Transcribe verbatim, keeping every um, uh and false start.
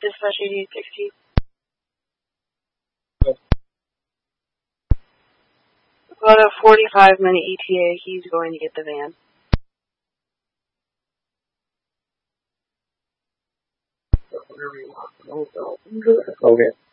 Dispatch eighty-eight sixty. About a forty-five minute E T A, he's going to get the van. Okay.